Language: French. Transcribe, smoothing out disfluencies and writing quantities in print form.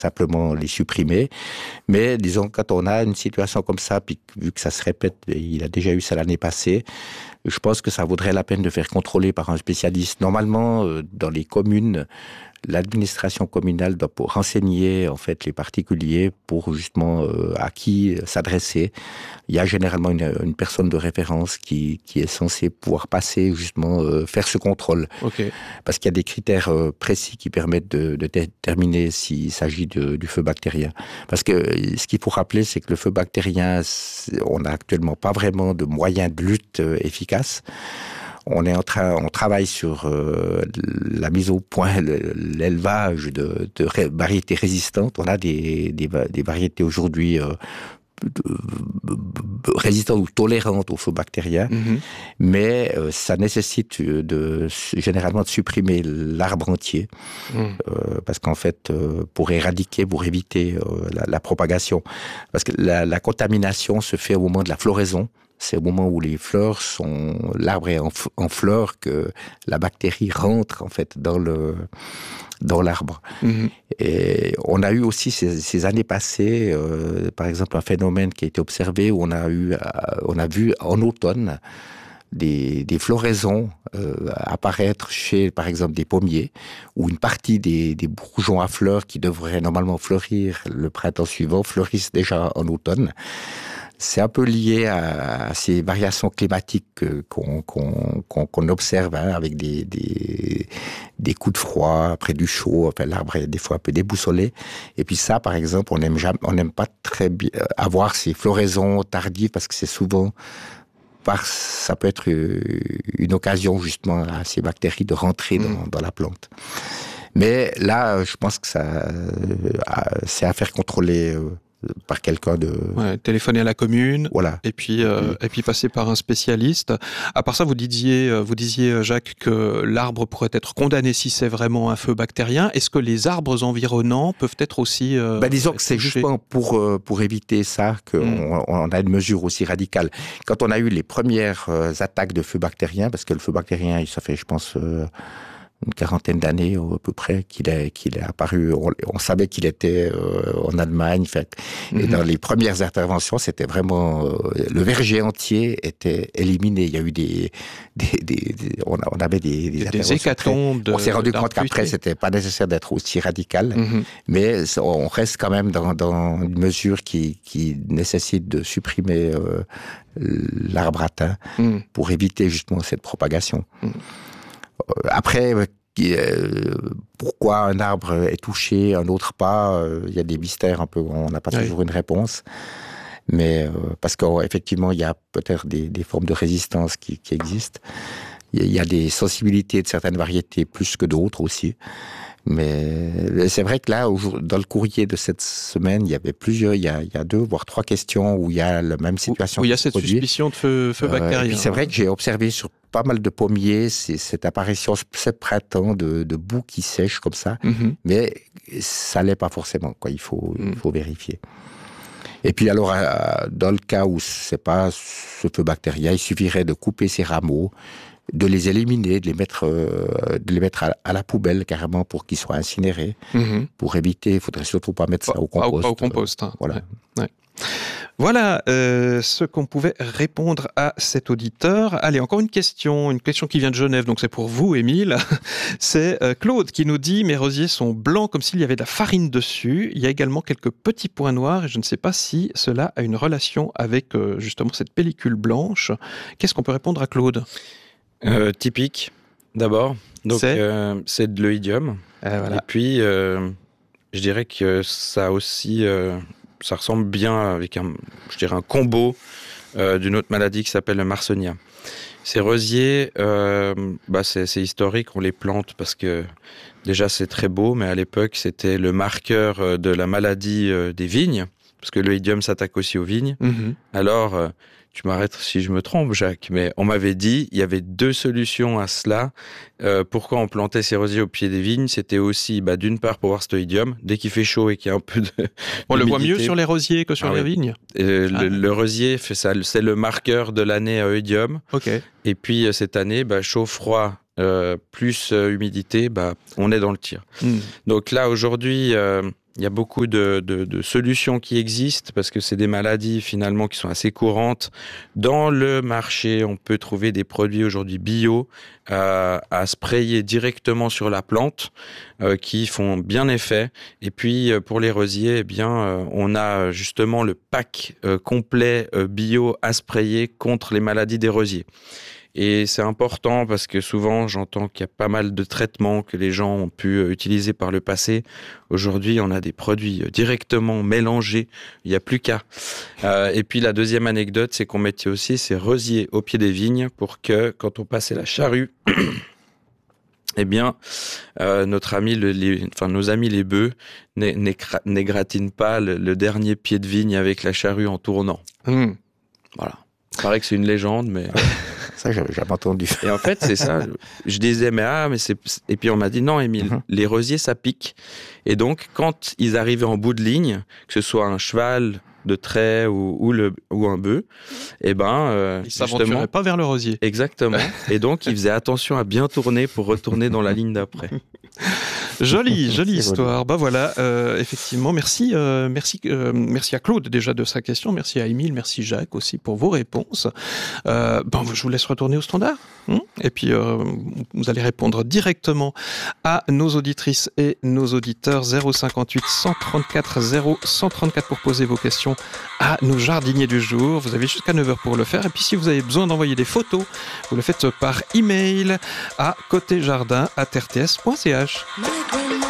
simplement les supprimer. Mais disons, quand on a une situation comme ça, puis vu que ça se répète, il a déjà eu ça l'année passée, je pense que ça vaudrait la peine de faire contrôler par un spécialiste. Normalement, dans les communes, l'administration communale doit renseigner en fait les particuliers pour justement à qui s'adresser. Il y a généralement une personne de référence qui est censée pouvoir passer justement faire ce contrôle. Okay. Parce qu'il y a des critères précis qui permettent de déterminer s'il s'agit du feu bactérien. Parce que ce qu'il faut rappeler, c'est que le feu bactérien, on n'a actuellement pas vraiment de moyens de lutte efficaces. On travaille sur la mise au point, l'élevage de variétés résistantes. On a des variétés aujourd'hui résistantes ou tolérantes aux feux bactériens, mais ça nécessite généralement de supprimer l'arbre entier, parce qu'en fait, pour éradiquer, pour éviter la propagation, parce que la contamination se fait au moment de la floraison. C'est au moment où les fleurs l'arbre est en fleurs que la bactérie rentre en fait dans l'arbre. Et on a eu aussi ces années passées, par exemple, un phénomène qui a été observé où on a vu en automne des floraisons apparaître chez, par exemple, des pommiers, où une partie des bourgeons à fleurs qui devraient normalement fleurir le printemps suivant fleurissent déjà en automne. C'est un peu lié à ces variations climatiques qu'on observe, hein, avec des coups de froid, après du chaud. Enfin, l'arbre est des fois un peu déboussolé. Et puis ça, par exemple, on n'aime pas très bien avoir ces floraisons tardives parce que c'est souvent ça peut être une occasion justement à ces bactéries de rentrer dans la plante. Mais là, je pense que c'est à faire contrôler par quelqu'un de... Ouais, téléphoner à la commune, voilà. et puis passer par un spécialiste. À part ça, vous disiez, Jacques, que l'arbre pourrait être condamné si c'est vraiment un feu bactérien. Est-ce que les arbres environnants peuvent être aussi... disons que c'est justement pour éviter ça qu'on a une mesure aussi radicale. Quand on a eu les premières attaques de feux bactériens, parce que le feu bactérien, ça fait, je pense... une quarantaine d'années à peu près qu'il est apparu. On savait qu'il était en Allemagne. Et dans les premières interventions, c'était vraiment le verger entier était éliminé. Il y a eu on avait des hécatombes. On s'est rendu compte qu'après, c'était pas nécessaire d'être aussi radical, mais on reste quand même dans une mesure qui nécessite de supprimer l'arbre atteint pour éviter justement cette propagation. Après, pourquoi un arbre est touché, un autre pas, il y a des mystères un peu, on n'a pas toujours une réponse. Mais parce qu'effectivement, il y a peut-être des formes de résistance qui existent. Il y a des sensibilités de certaines variétés plus que d'autres aussi. Mais c'est vrai que là, dans le courrier de cette semaine, il y avait il y a 2 voire 3 questions où il y a la même situation. Où il y a cette suspicion de feu bactérien. Et puis c'est vrai que j'ai observé sur pas mal de pommiers cette apparition ce printemps de boue qui sèche comme ça. Mais ça l'est pas forcément, quoi. Il faut vérifier. Et puis alors, dans le cas où c'est pas ce feu bactérien, il suffirait de couper ces rameaux, de les éliminer, de les mettre à la poubelle carrément pour qu'ils soient incinérés. Pour éviter, il faudrait surtout pas mettre ça au compost. Pas au compost. Voilà. Ouais. Voilà ce qu'on pouvait répondre à cet auditeur. Allez, encore une question qui vient de Genève, donc c'est pour vous, Émile. C'est Claude qui nous dit « Mes rosiers sont blancs comme s'il y avait de la farine dessus. Il y a également quelques petits points noirs et je ne sais pas si cela a une relation avec justement cette pellicule blanche. » Qu'est-ce qu'on peut répondre à Claude ? Typique, d'abord. Donc, c'est de l'oïdium. Voilà. Et puis, je dirais que ça aussi... ça ressemble bien avec un combo d'une autre maladie qui s'appelle le Marsonia. Ces rosiers, c'est historique, on les plante parce que déjà c'est très beau, mais à l'époque c'était le marqueur de la maladie des vignes, parce que l'oïdium s'attaque aussi aux vignes. Alors, tu m'arrêtes si je me trompe, Jacques, mais on m'avait dit il y avait 2 solutions à cela. Pourquoi on plantait ces rosiers au pied des vignes ? C'était aussi, d'une part, pour voir cet oïdium. Dès qu'il fait chaud et qu'il y a un peu de... On le voit mieux sur les rosiers que sur les vignes ? Le rosier fait ça, c'est le marqueur de l'année à oïdium. Okay. Et puis, cette année, chaud, froid, plus humidité, on est dans le tir. Donc là, aujourd'hui... Il y a beaucoup de solutions qui existent parce que c'est des maladies finalement qui sont assez courantes. Dans le marché, on peut trouver des produits aujourd'hui bio à sprayer directement sur la plante qui font bien effet. Et puis pour les rosiers, eh bien, on a justement le pack complet bio à sprayer contre les maladies des rosiers. Et c'est important parce que souvent, j'entends qu'il y a pas mal de traitements que les gens ont pu utiliser par le passé. Aujourd'hui, on a des produits directement mélangés. Il n'y a plus qu'à. Et puis, la deuxième anecdote, c'est qu'on mettait aussi ces rosiers au pied des vignes pour que, quand on passait la charrue, eh bien, nos amis les bœufs n'égratignent pas le dernier pied de vigne avec la charrue en tournant. Voilà. Il paraît que c'est une légende, mais... Ça, j'avais jamais entendu. Et en fait, c'est ça. Je disais, mais c'est... Et puis on m'a dit, non, Émile, les rosiers, ça pique. Et donc, quand ils arrivaient en bout de ligne, que ce soit un cheval de trait ou un bœuf, eh ben... ils s'aventuraient pas vers le rosier. Exactement. Et donc, ils faisaient attention à bien tourner pour retourner dans la ligne d'après. Jolie histoire. Bah voilà, effectivement, merci à Claude déjà de sa question, merci à Émile, merci Jacques aussi pour vos réponses. Je vous laisse retourner au standard, et puis vous allez répondre directement à nos auditrices et nos auditeurs 058 134 0134 pour poser vos questions à nos jardiniers du jour. Vous avez jusqu'à 9h pour le faire, et puis si vous avez besoin d'envoyer des photos, vous le faites par email à côtéjardin@rts.ch.